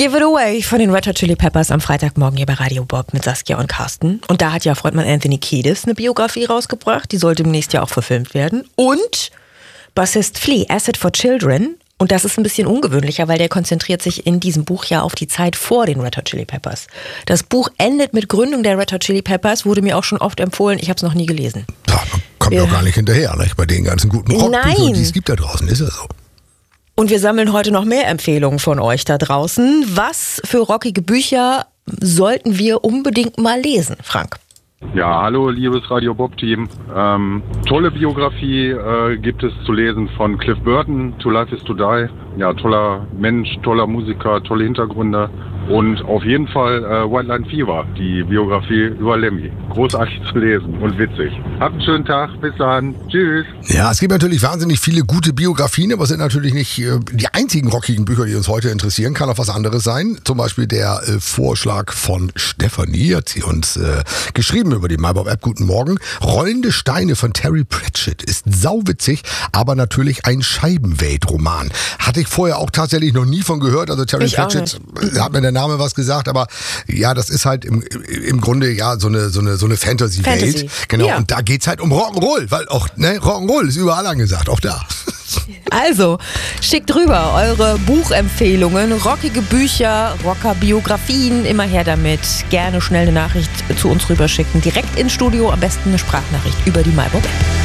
Give It Away von den Red Hot Chili Peppers am Freitagmorgen hier bei Radio Bob mit Saskia und Carsten. Und da hat ja Frontmann Anthony Kiedis eine Biografie rausgebracht. Die soll demnächst ja auch verfilmt werden. Und Bassist Flea, Acid for Children. Und das ist ein bisschen ungewöhnlicher, weil der konzentriert sich in diesem Buch ja auf die Zeit vor den Red Hot Chili Peppers. Das Buch endet mit Gründung der Red Hot Chili Peppers, wurde mir auch schon oft empfohlen. Ich habe es noch nie gelesen. Ja, man kommt doch gar nicht hinterher, nicht? Bei den ganzen guten Rockbüchern, die es gibt da draußen, ist ja so. Und wir sammeln heute noch mehr Empfehlungen von euch da draußen. Was für rockige Bücher sollten wir unbedingt mal lesen, Frank? Ja, hallo liebes Radio Bob-Team. Tolle Biografie gibt es zu lesen von Cliff Burton, To Life is to Die. Ja, toller Mensch, toller Musiker, tolle Hintergründe. Und auf jeden Fall White Line Fever, die Biografie über Lemmy. Großartig zu lesen und witzig. Habt einen schönen Tag, bis dann. Tschüss. Ja, es gibt natürlich wahnsinnig viele gute Biografien, aber es sind natürlich nicht die einzigen rockigen Bücher, die uns heute interessieren. Kann auch was anderes sein. Zum Beispiel der Vorschlag von Stefanie, hat sie uns geschrieben über die MyBob-App. Guten Morgen. Rollende Steine von Terry Pratchett ist sauwitzig, aber natürlich ein Scheibenwelt-Roman. Hatte ich vorher auch tatsächlich noch nie von gehört. Also Terry Pratchett hat mir der Name was gesagt, aber ja, das ist halt im Grunde ja so eine Fantasy-Welt. Genau, ja. Und da geht's halt um Rock'n'Roll, weil auch, ne, Rock'n'Roll ist überall angesagt, auch da. Also, schickt rüber eure Buchempfehlungen, rockige Bücher, Rocker-Biografien, immer her damit. Gerne schnell eine Nachricht zu uns rüberschicken, direkt ins Studio, am besten eine Sprachnachricht über die MyBob-App.